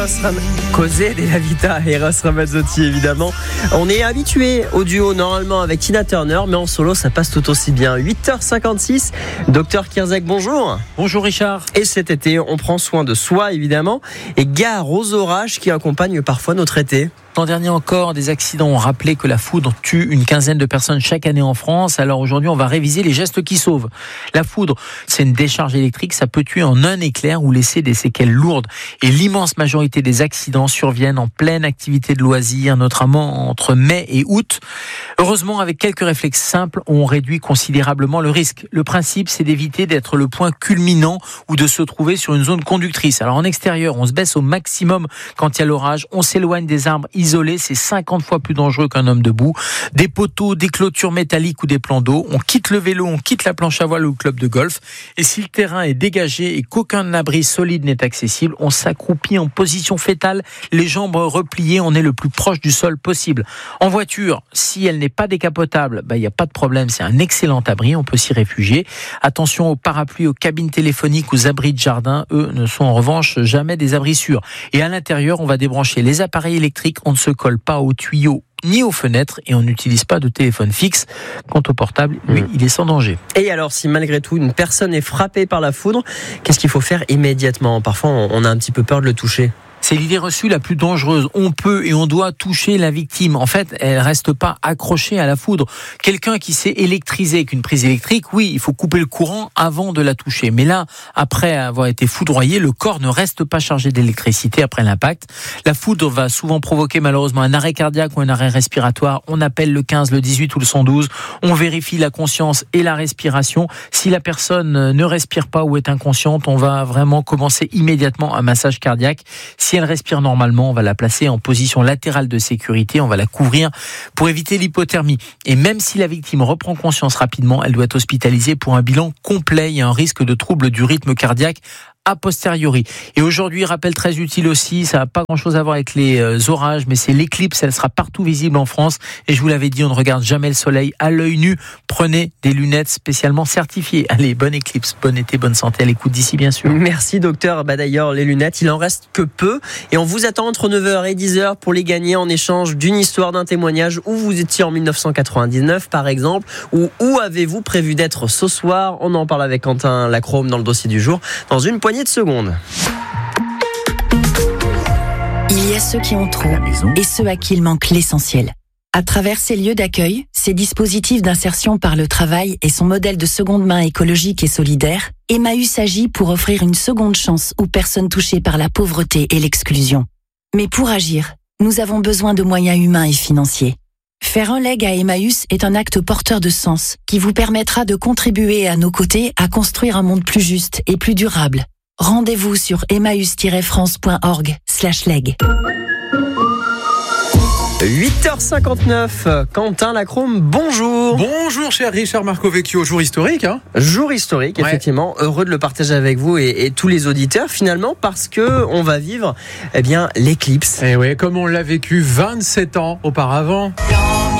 Causer de la Vita, Eros Ramazzotti évidemment. On est habitué au duo normalement avec Tina Turner, mais en solo ça passe tout aussi bien. 8h56, Dr Kirzac, bonjour. Bonjour Richard. Et cet été, on prend soin de soi évidemment, et gare aux orages qui accompagnent parfois notre été. L'an dernier encore, des accidents ont rappelé que la foudre tue une quinzaine de personnes chaque année en France. Alors aujourd'hui, on va réviser les gestes qui sauvent. La foudre, c'est une décharge électrique. Ça peut tuer en un éclair ou laisser des séquelles lourdes. Et l'immense majorité des accidents surviennent en pleine activité de loisirs, notamment entre mai et août. Heureusement, avec quelques réflexes simples, on réduit considérablement le risque. Le principe, c'est d'éviter d'être le point culminant ou de se trouver sur une zone conductrice. Alors en extérieur, on se baisse au maximum quand il y a l'orage. On s'éloigne des arbres isolé, c'est 50 fois plus dangereux qu'un homme debout. Des poteaux, des clôtures métalliques ou des plans d'eau. On quitte le vélo, on quitte la planche à voile ou le club de golf. Et si le terrain est dégagé et qu'aucun abri solide n'est accessible, on s'accroupit en position fétale, les jambes repliées, on est le plus proche du sol possible. En voiture, si elle n'est pas décapotable, il n'y a pas de problème, c'est un excellent abri, on peut s'y réfugier. Attention aux parapluies, aux cabines téléphoniques, aux abris de jardin, eux ne sont en revanche jamais des abris sûrs. Et à l'intérieur, on va débrancher les appareils électriques, on ne se colle pas aux tuyaux ni aux fenêtres et on n'utilise pas de téléphone fixe. Quant au portable, lui, il est sans danger. Et alors, si malgré tout une personne est frappée par la foudre, qu'est-ce qu'il faut faire immédiatement ? Parfois, on a un petit peu peur de le toucher. C'est l'idée reçue la plus dangereuse. On peut et on doit toucher la victime. En fait, elle reste pas accrochée à la foudre. Quelqu'un qui s'est électrisé avec une prise électrique, oui, il faut couper le courant avant de la toucher. Mais là, après avoir été foudroyé, le corps ne reste pas chargé d'électricité après l'impact. La foudre va souvent provoquer malheureusement un arrêt cardiaque ou un arrêt respiratoire. On appelle le 15, le 18 ou le 112. On vérifie la conscience et la respiration. Si la personne ne respire pas ou est inconsciente, on va vraiment commencer immédiatement un massage cardiaque. Si elle respire normalement, on va la placer en position latérale de sécurité, on va la couvrir pour éviter l'hypothermie. Et même si la victime reprend conscience rapidement, elle doit être hospitalisée pour un bilan complet. Il y a un risque de trouble du rythme cardiaque a posteriori. Et aujourd'hui, rappel très utile aussi, ça n'a pas grand-chose à voir avec les orages, mais c'est l'éclipse, elle sera partout visible en France. Et je vous l'avais dit, on ne regarde jamais le soleil à l'œil nu. Prenez des lunettes spécialement certifiées. Allez, bonne éclipse, bon été, bonne santé à l'écoute d'ici, bien sûr. Merci docteur. D'ailleurs, les lunettes, il en reste que peu. Et on vous attend entre 9h et 10h pour les gagner en échange d'une histoire, d'un témoignage, où vous étiez en 1999, par exemple, ou où avez-vous prévu d'être ce soir. On en parle avec Quentin Lacrome dans le dossier du jour, dans une poignée de secondes. Il y a ceux qui ont trop et ceux à qui il manque l'essentiel. À travers ces lieux d'accueil, ces dispositifs d'insertion par le travail et son modèle de seconde main écologique et solidaire, Emmaüs agit pour offrir une seconde chance aux personnes touchées par la pauvreté et l'exclusion. Mais pour agir, nous avons besoin de moyens humains et financiers. Faire un leg à Emmaüs est un acte porteur de sens qui vous permettra de contribuer à nos côtés à construire un monde plus juste et plus durable. Rendez-vous sur emmaüs-france.org/leg. 8h59, Quentin Lacrome, bonjour. Bonjour cher Richard Marcovecchio, jour historique. Jour historique, effectivement, heureux de le partager avec vous et tous les auditeurs finalement, parce que on va vivre l'éclipse. Et oui, comme on l'a vécu 27 ans auparavant. En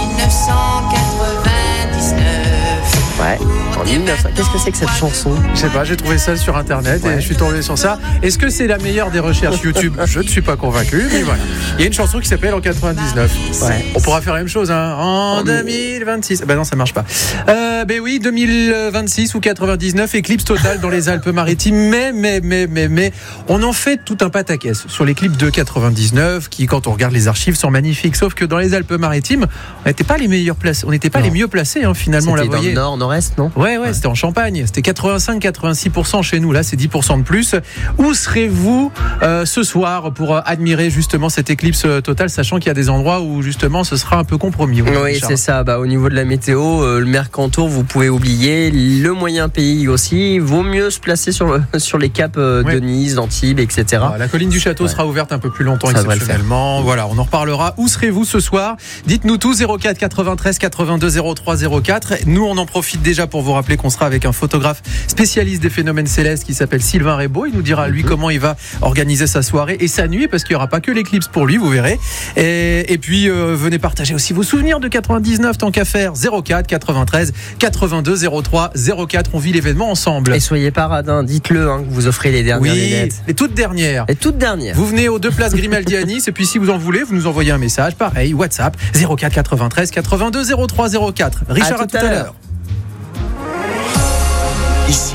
1999. Ouais. En 1900. Qu'est-ce que c'est que cette chanson ? Je sais pas, j'ai trouvé ça sur internet et je suis tombé sur ça. Est-ce que c'est la meilleure des recherches YouTube ? Je ne suis pas convaincu, mais voilà. Il y a une chanson qui s'appelle En 99. Ouais. On pourra faire la même chose, en 2026. Non, ça marche pas. Oui, 2026 ou 99, éclipse totale dans les Alpes-Maritimes. Mais, on en fait tout un pataquès sur l'éclipse de 99, qui, quand on regarde les archives, sont magnifiques. Sauf que dans les Alpes-Maritimes, on n'était pas les meilleurs placés. On n'était pas les mieux placés, finalement. C'était on la voyait. dans le nord, nord-est, non ? Ouais, c'était en Champagne. C'était 85-86% chez nous. Là, c'est 10% de plus. Où serez-vous ce soir pour admirer justement cette éclipse totale, sachant qu'il y a des endroits où justement ce sera un peu compromis. Oui, c'est ça. Au niveau de la météo, le Mercantour, vous pouvez oublier. Le moyen pays aussi. Vaut mieux se placer sur les caps de Nice, d'Antibes, etc. La colline du Château sera ouverte un peu plus longtemps exceptionnellement. Voilà, on en reparlera. Où serez-vous ce soir ? Dites-nous tout, 04 93 82 03 04. Nous, on en profite profite déjà pour vous rappeler qu'on sera avec un photographe spécialiste des phénomènes célestes qui s'appelle Sylvain Rebaud. Il nous dira lui comment il va organiser sa soirée et sa nuit, parce qu'il n'y aura pas que l'éclipse pour lui, vous verrez. Et puis venez partager aussi vos souvenirs de 99 tant qu'à faire. 04 93 82 03 04. On vit l'événement ensemble. Et soyez pas radins, dites-le que vous offrez les dernières lunettes. Les toutes dernières. Vous venez aux 2 places Grimaldi à Nice, et puis si vous en voulez, vous nous envoyez un message, pareil, WhatsApp 04 93 82 03 04. Richard, à tout à l'heure. Ici,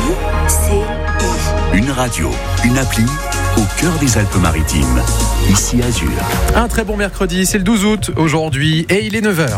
une radio, une appli au cœur des Alpes-Maritimes. Ici Azur. Un très bon mercredi, c'est le 12 août aujourd'hui et il est 9h.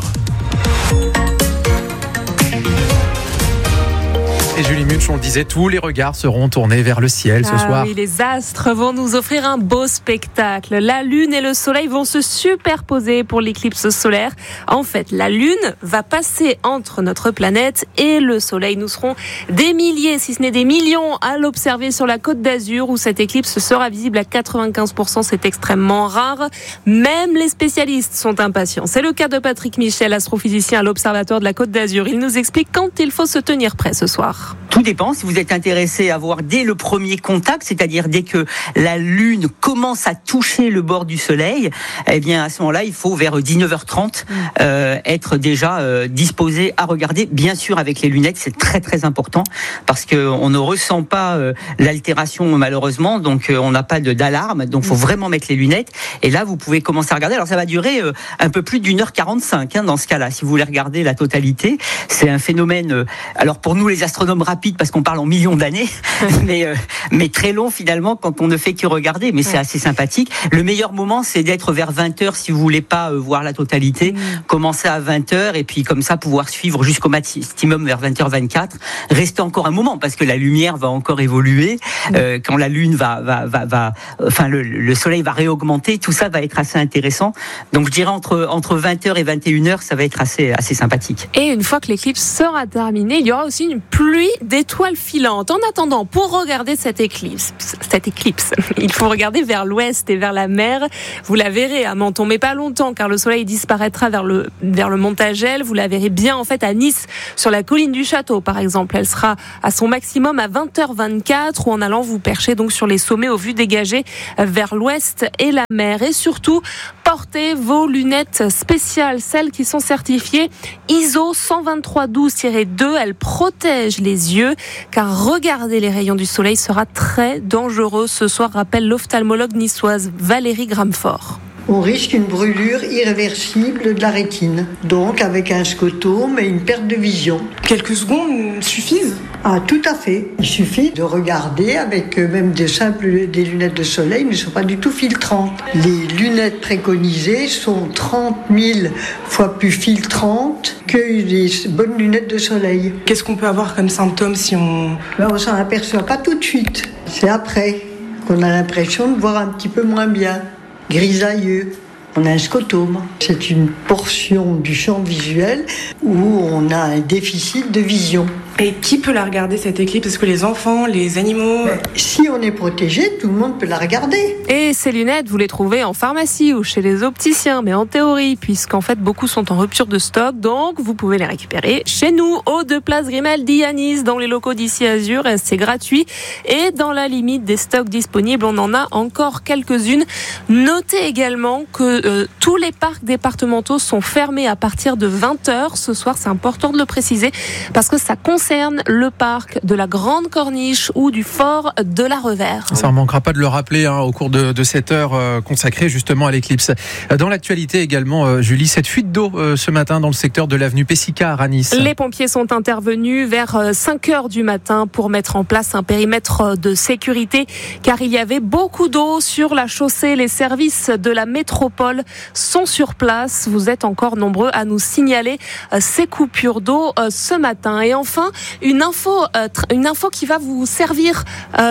Et Julie Munch, on le disait, tous les regards seront tournés vers le ciel ce soir. Oui, les astres vont nous offrir un beau spectacle. La Lune et le Soleil vont se superposer pour l'éclipse solaire. En fait, la Lune va passer entre notre planète et le Soleil. Nous serons des milliers, si ce n'est des millions, à l'observer sur la Côte d'Azur, où cette éclipse sera visible à 95%. C'est extrêmement rare. Même les spécialistes sont impatients. C'est le cas de Patrick Michel, astrophysicien à l'Observatoire de la Côte d'Azur. Il nous explique quand il faut se tenir prêt ce soir. Tout dépend. Si vous êtes intéressé à voir dès le premier contact, c'est-à-dire dès que la Lune commence à toucher le bord du Soleil, eh bien à ce moment-là, il faut vers 19h30 être déjà disposé à regarder. Bien sûr, avec les lunettes, c'est très très important parce que on ne ressent pas l'altération malheureusement, donc on n'a pas d'alarme. Donc, faut vraiment mettre les lunettes. Et là, vous pouvez commencer à regarder. Alors, ça va durer un peu plus d'1h45 dans ce cas-là. Si vous voulez regarder la totalité, c'est un phénomène. Alors pour nous, les astronomes rapide parce qu'on parle en millions d'années, mais très long finalement quand on ne fait que regarder. Mais c'est assez sympathique. Le meilleur moment, c'est d'être vers 20h si vous voulez pas voir la totalité. Commencer à 20h et puis comme ça pouvoir suivre jusqu'au maximum vers 20h24. Rester encore un moment parce que la lumière va encore évoluer. Quand la Lune enfin le Soleil va réaugmenter, tout ça va être assez intéressant. Donc je dirais entre 20h et 21h, ça va être assez sympathique. Et une fois que l'éclipse sera terminée, il y aura aussi une pluie d'étoiles filantes. En attendant, pour regarder cette éclipse, il faut regarder vers l'ouest et vers la mer. Vous la verrez à Menton, mais pas longtemps, car le Soleil disparaîtra vers le Montagel. Vous la verrez bien en fait à Nice, sur la colline du Château, par exemple. Elle sera à son maximum à 20h24, ou en allant vous percher donc sur les sommets aux vues dégagées vers l'ouest et la mer. Et surtout, portez vos lunettes spéciales, celles qui sont certifiées ISO 12312-2. Elles protègent les yeux, car regarder les rayons du soleil sera très dangereux ce soir, rappelle l'ophtalmologue niçoise Valérie Gramfort. On risque une brûlure irréversible de la rétine, donc avec un scotome et une perte de vision. Quelques secondes suffisent ? Ah, tout à fait. Il suffit de regarder avec même des lunettes de soleil ne sont pas du tout filtrantes. Les lunettes préconisées sont 30 000 fois plus filtrantes que les bonnes lunettes de soleil. Qu'est-ce qu'on peut avoir comme symptômes si on... On s'en aperçoit pas tout de suite. C'est après qu'on a l'impression de voir un petit peu moins bien. Grisailleux. On a un scotome. C'est une portion du champ visuel où on a un déficit de vision. Et qui peut la regarder, cette éclipse ? Est-ce que les enfants, les animaux ? Si on est protégé, tout le monde peut la regarder. Et ces lunettes, vous les trouvez en pharmacie ou chez les opticiens, mais en théorie, puisqu'en fait beaucoup sont en rupture de stock, donc vous pouvez les récupérer chez nous, aux 2 places Grimaldi à Nice, dans les locaux d'ici Azur. C'est gratuit et dans la limite des stocks disponibles, on en a encore quelques-unes. Notez également que tous les parcs départementaux sont fermés à partir de 20h ce soir. C'est important de le préciser parce que ça concerne le parc de la Grande Corniche ou du Fort de la Revère. Ça ne manquera pas de le rappeler au cours de cette heure consacrée justement à l'éclipse. Dans l'actualité également, Julie, cette fuite d'eau ce matin dans le secteur de l'avenue Pessica à Nice. Les pompiers sont intervenus vers 5h du matin pour mettre en place un périmètre de sécurité, car il y avait beaucoup d'eau sur la chaussée. Les services de la métropole sont sur place. Vous êtes encore nombreux à nous signaler ces coupures d'eau ce matin. Et enfin, une info qui va vous servir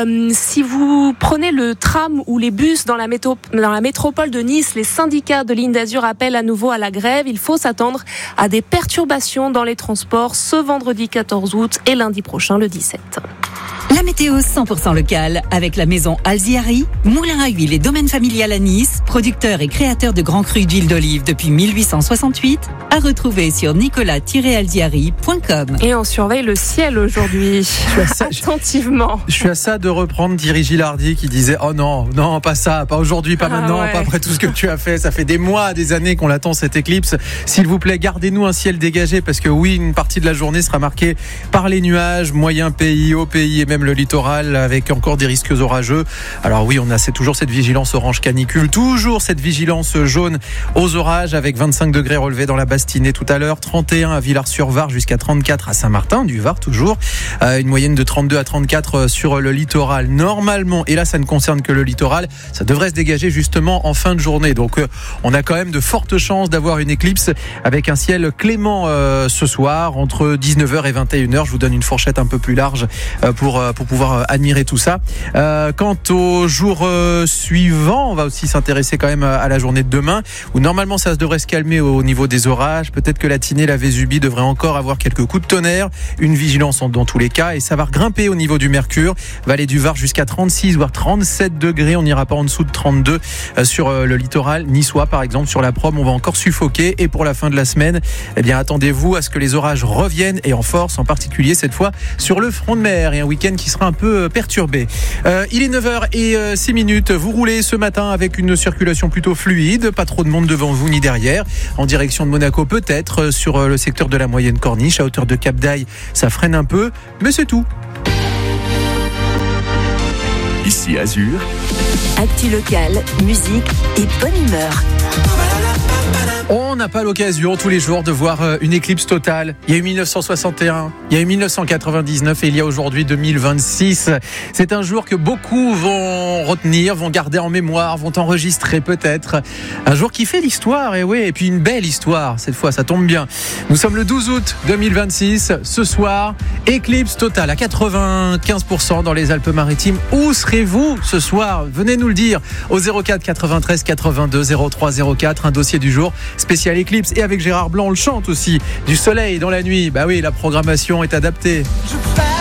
si vous prenez le tram ou les bus dans la métropole de Nice. Les syndicats de Ligne d'Azur appellent à nouveau à la grève. Il faut s'attendre à des perturbations dans les transports ce vendredi 14 août et lundi prochain le 17. La météo 100% locale avec la maison Alziari, moulin à huile et domaine familial à Nice, producteur et créateur de grands crus d'huile d'olive depuis 1868, à retrouver sur nicolas-alziari.com. Et on surveille le ciel aujourd'hui, attentivement. Je suis à ça de reprendre Thierry Gilardi qui disait « Oh non, pas ça, pas aujourd'hui, pas maintenant, pas après tout ce que tu as fait. Ça fait des mois, des années qu'on l'attend cette éclipse. S'il vous plaît, gardez-nous un ciel dégagé parce que oui, une partie de la journée sera marquée par les nuages, moyen pays, haut pays et même le littoral avec encore des risques orageux. Alors oui, c'est toujours cette vigilance orange canicule, toujours cette vigilance jaune aux orages avec 25 degrés relevés dans la Bastinée tout à l'heure, 31 à Villars-sur-Var jusqu'à 34 à Saint-Martin, du Var toujours, une moyenne de 32 à 34 sur le littoral normalement, et là ça ne concerne que le littoral, ça devrait se dégager justement en fin de journée. Donc on a quand même de fortes chances d'avoir une éclipse avec un ciel clément ce soir entre 19h et 21h. Je vous donne une fourchette un peu plus large pour pouvoir admirer tout ça. Quant au jour suivant, on va aussi s'intéresser quand même à la journée de demain où normalement ça devrait se calmer au niveau des orages. Peut-être que la Tinée, la Vésubie devrait encore avoir quelques coups de tonnerre, une vigilance dans tous les cas, et ça va grimper au niveau du mercure, vallée du Var jusqu'à 36 voire 37 degrés, on n'ira pas en dessous de 32 sur le littoral niçois par exemple. Sur la Prom on va encore suffoquer, et pour la fin de la semaine, eh bien attendez-vous à ce que les orages reviennent et en force, en particulier cette fois sur le front de mer, et un week-end qui sera un peu perturbé. Il est 9h06, vous roulez ce matin avec une circulation plutôt fluide, pas trop de monde devant vous ni derrière, en direction de Monaco peut-être, sur le secteur de la Moyenne Corniche, à hauteur de Cap d'Aille ça freine un peu, mais c'est tout. Ici Azur. Actu locale, musique et bonne humeur. On n'a pas l'occasion tous les jours de voir une éclipse totale. Il y a eu 1961, il y a eu 1999 et il y a aujourd'hui 2026. C'est un jour que beaucoup vont retenir, vont garder en mémoire, vont enregistrer peut-être. Un jour qui fait l'histoire, et puis une belle histoire. Cette fois, ça tombe bien. Nous sommes le 12 août 2026. Ce soir, éclipse totale à 95% dans les Alpes-Maritimes. Où serez-vous ce soir? Venez nous le dire au 04 93 82 03 04. Un dossier du jour spécial éclipse, et avec Gérard Blanc on le chante aussi, du soleil dans la nuit. Bah oui, la programmation est adaptée.